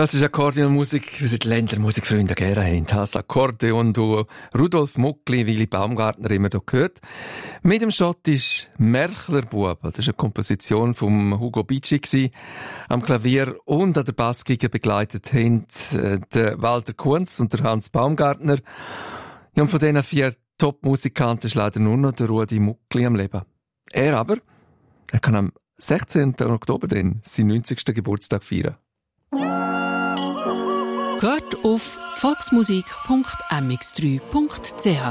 Das ist Akkordeonmusik, wie sie die Ländermusikfreunde gerne haben. Das Akkordeon-Duo Rudolf Muckli, Willy Baumgartner immer hier gehört. Mit dem Schottisch Merchlerbube. Das war eine Komposition von Hugo Bicci. Am Klavier und an der Bassgeige begleitet haben der Walter Kunz und der Hans Baumgartner. Ja, und von diesen 4 Top-Musikanten ist leider nur noch der Rudi Muckli am Leben. Er kann am 16. Oktober seinen 90. Geburtstag feiern. Hört auf volksmusik.mx3.ch